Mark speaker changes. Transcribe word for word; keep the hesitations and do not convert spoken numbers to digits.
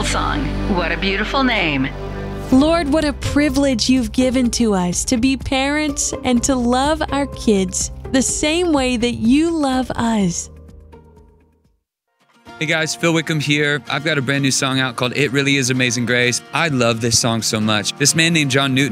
Speaker 1: Hillsong. What a beautiful name.
Speaker 2: Lord, what a privilege you've given to us to be parents and to love our kids the same way that you love us.
Speaker 3: Hey guys, Phil Wickham here. I've got a brand new song out called It Really Is Amazing Grace. I love this song so much. This man named John Newton